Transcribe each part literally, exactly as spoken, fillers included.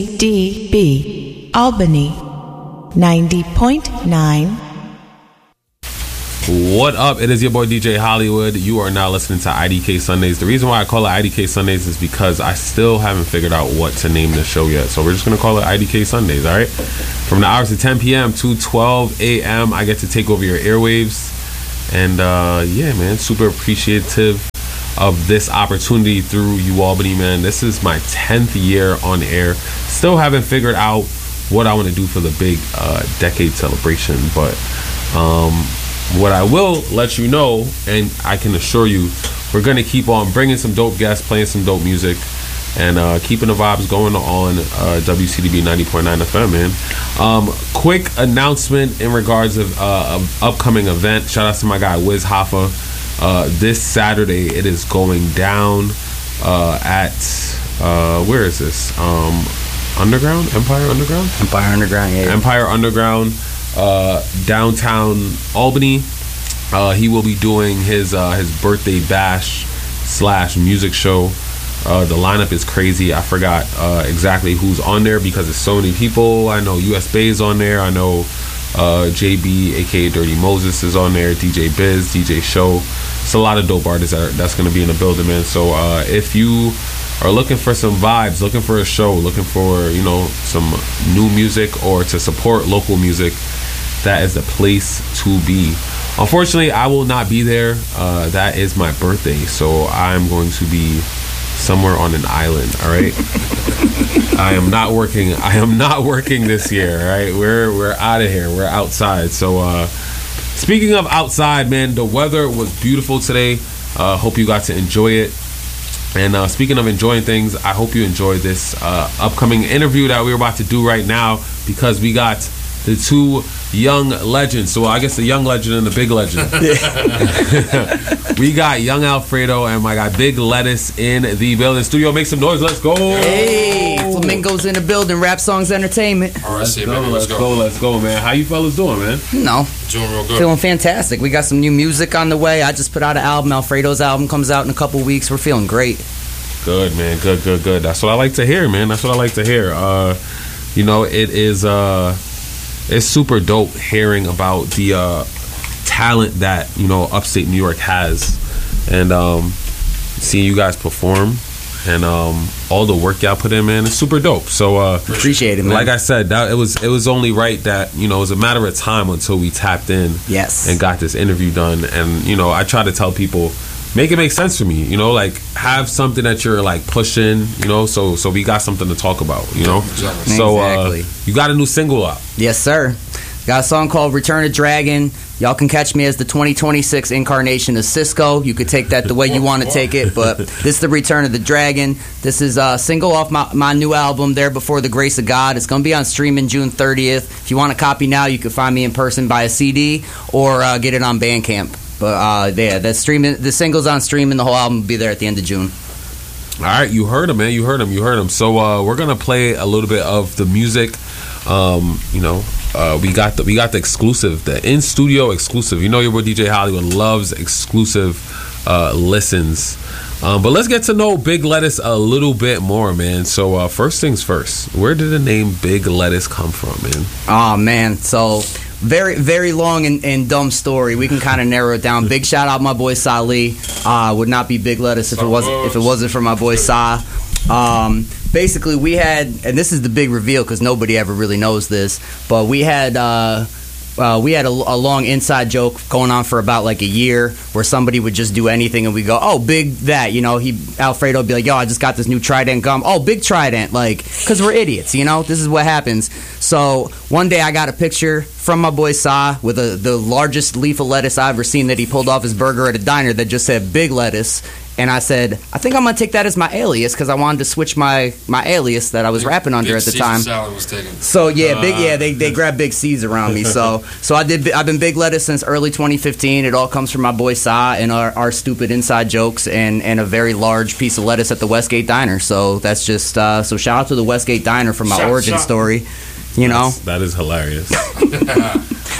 D B, Albany, ninety point nine. What up? It is your boy D J Hollywood. You are now listening to I D K Sundays. The reason why I call it I D K Sundays is because I still haven't figured out what to name the show yet. So we're just going to call it I D K Sundays, all right? From the hours of ten p.m. to twelve a.m., I get to take over your airwaves. And uh, yeah, man, super appreciative of this opportunity through UAlbany, man. This is my tenth year on air. Still haven't figured out what I want to do for the big uh, decade celebration, but um, what I will let you know, and I can assure you, we're going to keep on bringing some dope guests, playing some dope music, and uh, keeping the vibes going on uh, W C D B ninety point nine F M, man. Um, quick announcement in regards of uh, an upcoming event. Shout out to my guy Wiz Hoffa. Uh, this Saturday, it is going down uh, at, uh, where is this? Um, Underground? Empire Underground? Empire Underground, yeah. Empire Underground, uh, downtown Albany. Uh, he will be doing his uh, his birthday bash slash music show. Uh, the lineup is crazy. I forgot uh, exactly who's on there because it's so many people. I know U S Bay's on there. I know uh, J B, aka Dirty Moses, is on there. D J Biz, D J Show. It's a lot of dope artists that are, that's going to be in the building, man. So uh, if you are looking for some vibes, looking for a show, looking for, you know, some new music or to support local music, that is the place to be. Unfortunately, I will not be there. Uh, that is my birthday, so I'm going to be somewhere on an island. All right. I am not working. I am not working this year. All right. We're we're out of here. We're outside. So uh, speaking of outside, man, the weather was beautiful today. Uh, hope you got to enjoy it. And uh, speaking of enjoying things, I hope you enjoyed this uh, upcoming interview that we're about to do right now, because we got the two young legends. So I guess the young legend and the big legend. We got Young Alfredo and my guy Big Lettuce in the building. Studio, make some noise. Let's go. Hey, Flamingos in the building. Rap Songs Entertainment. All right, Let's see, go, baby, let's let's go, go. let's go, man. How you fellas doing, man? You know, Doing real good. feeling fantastic. We got some new music on the way. I just put out an album. Alfredo's album comes out in a couple weeks. We're feeling great. Good, man. Good, good, good. That's what I like to hear, man. That's what I like to hear. Uh, you know, it is uh, it's super dope hearing about the uh, talent that, you know, upstate New York has, and um, seeing you guys perform and um, all the work y'all put in, man. It's super dope. So uh, Appreciate it, man. like I said, that it was it was only right that, you know, it was a matter of time until we tapped in, Yes. and got this interview done. And, you know, I try to tell people, make it make sense for me, you know, like have something that you're like pushing, you know, so so we got something to talk about, you know. Exactly. So Exactly. uh, you got a new single out. Yes, sir. Got a song called Return of Dragon. Y'all can catch me as the twenty twenty-six incarnation of Cisco. You could take that the way you want to take it, but this is the Return of the Dragon. This is a single off my, my new album, There Before the Grace of God. It's going to be on streaming June thirtieth. If you want a copy now, you can find me in person, buy a C D, or uh, get it on Bandcamp. But uh, yeah, the streaming, the single's on streaming. The whole album will be there at the end of June. All right, you heard him, man. You heard him. You heard him. So uh, we're gonna play a little bit of the music. Um, you know, uh, we got the we got the exclusive, the in studio exclusive. You know, your boy D J Hollywood loves exclusive uh, listens. Um, but let's get to know Big Lettuce a little bit more, man. So uh, first things first, where did the name Big Lettuce come from, man? Oh man, so very very long and, and dumb story. We can kind of narrow it down. Big shout out my boy Salih. Uh, would not be Big Lettuce if it wasn't if it wasn't for my boy Sa. Um, basically, we had, and this is the big reveal because nobody ever really knows this, but we had. Uh, Uh, we had a, a long inside joke going on for about like a year where somebody would just do anything and we go, oh, Big that, you know, he Alfredo would be like, yo, I just got this new Trident gum. Oh, Big Trident, like, because we're idiots, you know, this is what happens. So one day I got a picture from my boy Sa with a, the largest leaf of lettuce I've ever seen that he pulled off his burger at a diner that just said Big Lettuce. And I said, I think I'm going to take that as my alias because I wanted to switch my, my alias that I was rapping under Big at the Caesar time. salad was taken. So yeah, Uh, big yeah, they they grab Big C's around me. So so I did. I've been Big Lettuce since early twenty fifteen. It all comes from my boy Sa and our, our stupid inside jokes and, and a very large piece of lettuce at the Westgate Diner. So that's just uh, so shout out to the Westgate Diner for my Shout- origin shout. story. You know, That's, that is hilarious.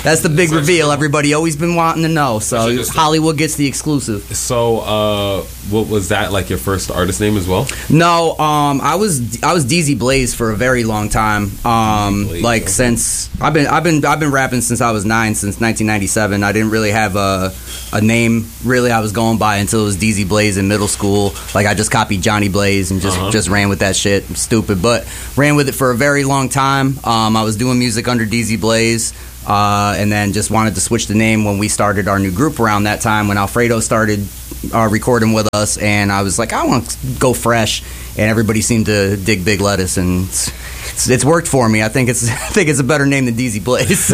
That's the big That's reveal. Everybody always been wanting to know. So Hollywood gets the exclusive. So, uh, what was that like? Your first artist name as well? No, um, I was I was D Z Blaze for a very long time. Um, Blaze, like okay. since I've been I've been I've been rapping since I was nine, since nineteen ninety-seven. I didn't really have a a name really I was going by until it was D Z Blaze in middle school. Like I just copied Johnny Blaze and just Uh-huh. just ran with that shit. Stupid, but ran with it for a very long time. Um, I was doing music under D Z Blaze. Uh, and then just wanted to switch the name when we started our new group around that time when Alfredo started uh, recording with us, and I was like, I want to go fresh, and everybody seemed to dig Big Lettuce, and it's, it's, it's worked for me. I think it's I think it's a better name than D Z Blaze. So.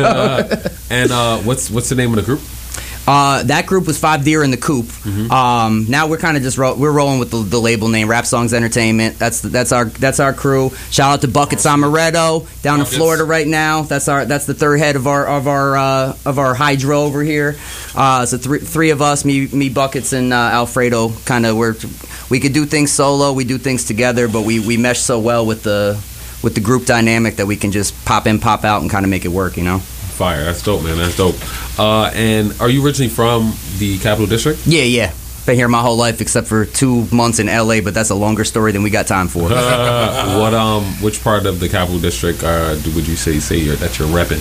And uh, what's what's the name of the group? Uh, that group was Five Deer in the Coop. Mm-hmm. Um, now we're kind of just ro- we're rolling with the, the label name Rap Songs Entertainment. That's that's our that's our crew. Shout out to Buckets Amaretto down Buckets. in Florida right now. That's our that's the third head of our of our uh, of our hydro over here. Uh, so three three of us, me me Buckets and uh, Alfredo. Kind of we're we could do things solo, we do things together, but we we mesh so well with the with the group dynamic that we can just pop in, pop out, and kind of make it work. You know. Fire. That's dope, man. That's dope. Uh, and are you originally from the Capital District? Yeah, yeah. Been here my whole life except for two months in L A, but that's a longer story than we got time for. Uh, what um, which part of the Capital District uh, do- would you say say you're, that you're repping?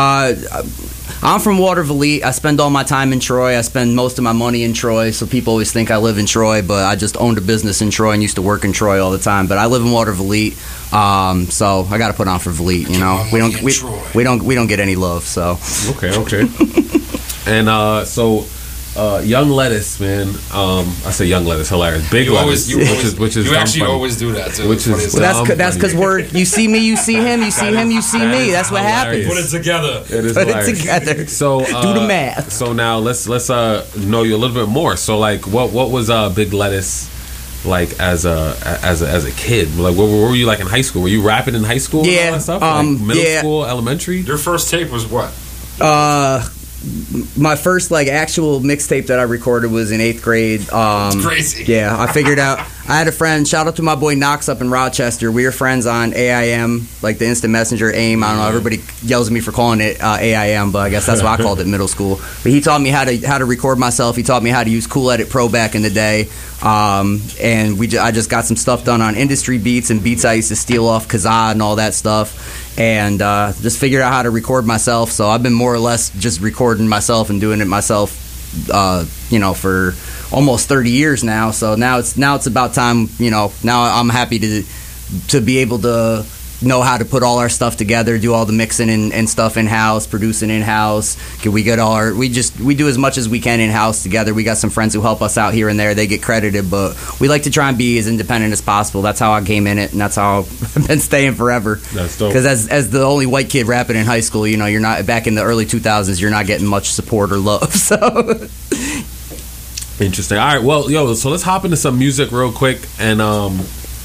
Uh, I'm from Waterville. I spend all my time in Troy. I spend most of my money in Troy, so people always think I live in Troy, but I just owned a business in Troy and used to work in Troy all the time. But I live in Waterville, um, so I got to put on for Vliet. You know, we don't we, we don't we don't get any love. So Okay, okay. And uh, so, uh, Young Lettuce, man. Um, I say Young Lettuce, hilarious. Big You Lettuce, always, you which always, is which is you dumb actually funny. always do that too. Which It's funny is as well, hell. that's dumb that's because funny. we're you see me, you see him, you see him, you see That me. is That's what hilarious. happens. Put it together. It is Put it hilarious. together. So uh, Do the math. So now let's let's uh, know you a little bit more. So like, what what was uh, Big Lettuce like as a as a as a kid? Like, what, what were you like in high school? Were you rapping in high school? And Yeah, all that stuff? um, like middle yeah. school, elementary. Your first tape was what? Uh, my first like actual mixtape that I recorded was in eighth grade. Um, It's crazy. Yeah, I figured out. I had a friend. Shout out to my boy Knox up in Rochester. We were friends on A I M, like the Instant Messenger AIM. I don't know. Everybody yells at me for calling it uh, A I M, but I guess that's what I called it in middle school. But he taught me how to how to record myself. He taught me how to use Cool Edit Pro back in the day. Um, and we ju- I just got some stuff done on industry beats and beats I used to steal off Kazaa and all that stuff. And uh, just figured out how to record myself. So I've been more or less just recording myself and doing it myself, uh, you know, for almost thirty years now. So now it's now it's about time. You know, now I'm happy to to be able to know how to put all our stuff together, do all the mixing and, and stuff in house, producing in house. We get all our we just we do as much as we can in house together. We got some friends who help us out here and there. They get credited, but we like to try and be as independent as possible. That's how I came in it, and that's how I've been staying forever. That's dope. Because as as the only white kid rapping in high school, you know, you're not back in the early two thousands. You're not getting much support or love. So. Interesting. All right. Well, yo, so let's hop into some music real quick, and um,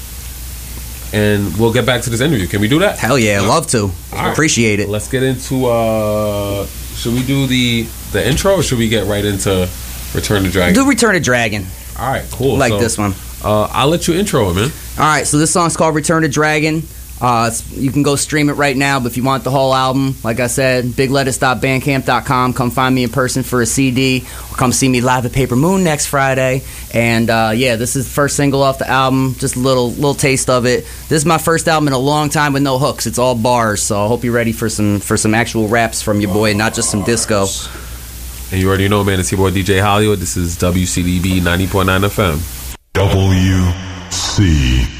and we'll get back to this interview. Can we do that? Hell yeah, love to. right. Appreciate it. Let's get into. Uh, should we do the the intro, or should we get right into Return to Dragon? Do Return to Dragon. All right, cool. Like So, this one. Uh, I'll let you intro it, man. All right, so this song's called Return to Dragon. Uh, it's, you can go stream it right now, but if you want the whole album, like I said, big lettuce dot bandcamp dot com. Come find me in person for a C D, or come see me live at Paper Moon next Friday. And uh, yeah, this is the first single off the album, just a little little taste of it. This is my first album in a long time with no hooks. It's all bars, so I hope you're ready for some for some actual raps from your boy, not just some disco. And you already know, man, it's your boy D J Hollywood. This is W C D B ninety point nine F M. W C